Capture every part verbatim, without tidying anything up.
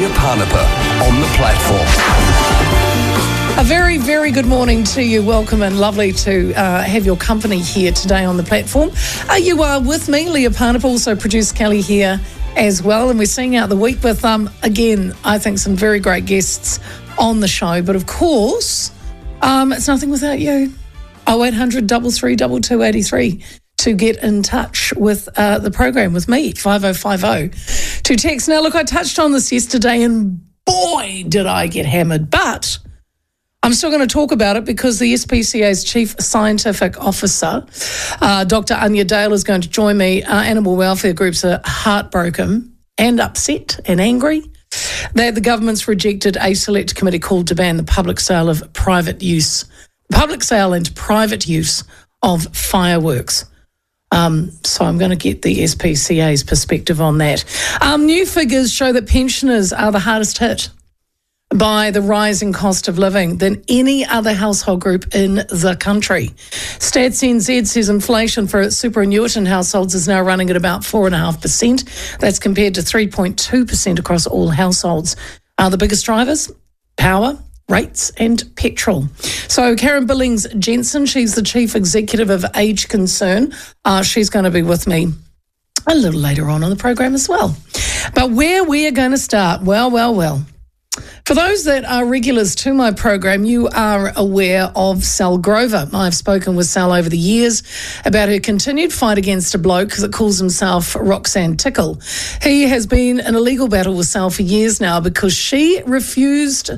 Leah Parnapa on the platform. A very, very good morning to you. Welcome and lovely to uh, have your company here today on the platform. Uh, you are with me, Leah Parnapa, also producer Kelly here as well. And we're seeing out the week with, um, again, I think some very great guests on the show. But of course, um, it's nothing without you. oh eight hundred, three three two, two eight three to get in touch with uh, the program with me, five oh five oh to text. Now, look, I touched on this yesterday and boy, did I get hammered. But I'm still going to talk about it because the S P C A's Chief Scientific Officer, uh, Doctor Anya Dale, is going to join me. Uh, animal welfare groups are heartbroken and upset and angry that the government's rejected a select committee called to ban the public sale of private use, public sale and private use of fireworks. Um, so I'm going to get the S P C A's perspective on that. Um, new figures show that pensioners are the hardest hit by the rising cost of living than any other household group in the country. Stats N Z says inflation for superannuitant households is now running at about four point five percent. That's compared to three point two percent across all households. Are the biggest drivers? Power, rates and petrol. So Karen Billings-Jensen, she's the Chief Executive of Age Concern. Uh, she's going to be with me a little later on in the program as well. But where we are going to start, well, well, well. For those that are regulars to my program, you are aware of Sal Grover. I've spoken with Sal over the years about her continued fight against a bloke that calls himself Roxanne Tickle. He has been in a legal battle with Sal for years now because she refused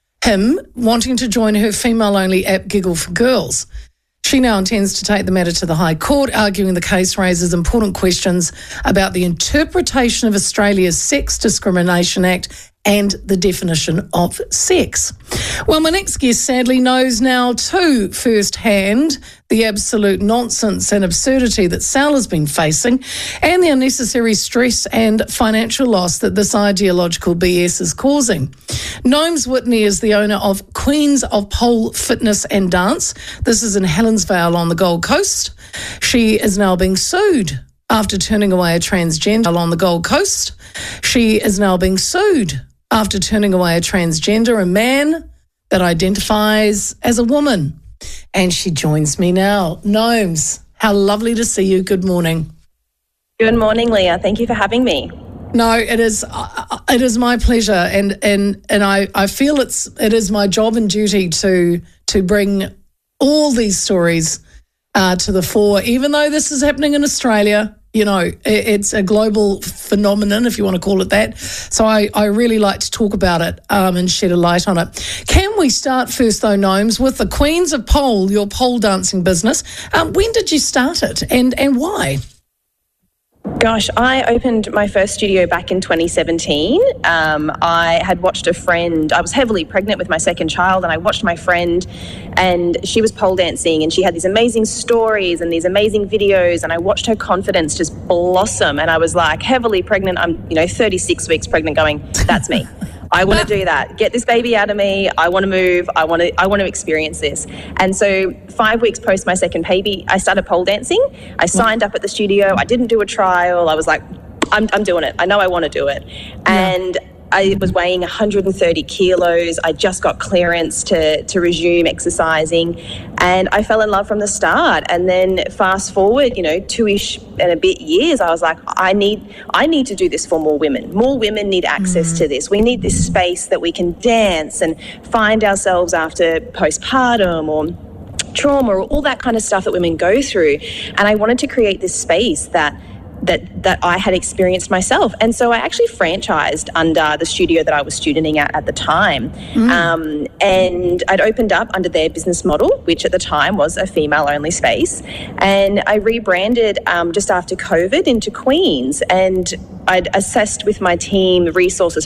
him wanting to join her female-only app Giggle for Girls. She now intends to take the matter to the High Court, arguing the case raises important questions about the interpretation of Australia's Sex Discrimination Act and the definition of sex. Well, my next guest sadly knows now too firsthand the absolute nonsense and absurdity that Sal has been facing and the unnecessary stress and financial loss that this ideological B S is causing. Gnomes Whitney is the owner of Queens of Pole Fitness and Dance. This is in Helensvale on the Gold Coast. She is now being sued after turning away a transgender on the Gold Coast. She is now being sued after turning away a transgender, a man that identifies as a woman. And she joins me now. Gnomes, how lovely to see you. Good morning. Good morning, Leah. Thank you for having me. No, it is uh, it is my pleasure, and and and I, I feel it's it is my job and duty to to bring all these stories uh, to the fore, even though this is happening in Australia. You know, it's a global phenomenon, if you want to call it that. So I, I really like to talk about it um, and shed a light on it. Can we start first, though, Gnomes, with the Queens of Pole, your pole dancing business? Um, when did you start it and, and why? Gosh, I opened my first studio back in twenty seventeen. Um, I had watched a friend, I was heavily pregnant with my second child, and I watched my friend and she was pole dancing and she had these amazing stories and these amazing videos, and I watched her confidence just blossom, and I was like heavily pregnant. I'm, you know, thirty-six weeks pregnant going, that's me. I want to do that. Get this baby out of me. I want to move. I want to I want to experience this. And so five weeks post my second baby, I started pole dancing. I signed up at the studio. I didn't do a trial. I was like, I'm I'm doing it. I know I want to do it. And yeah. I was weighing one hundred thirty kilos. I just got clearance to, to resume exercising, and I fell in love from the start. And then fast forward, you know, two-ish and a bit years, I was like, I need I need to do this for more women. More women need access mm. to this. We need this space that we can dance and find ourselves after postpartum or trauma or all that kind of stuff that women go through. And I wanted to create this space that that that I had experienced myself. And so I actually franchised under the studio that I was studenting at at the time. Mm. Um, and I'd opened up under their business model, which at the time was a female-only space. And I rebranded um, just after COVID into Queens. And I'd assessed with my team resources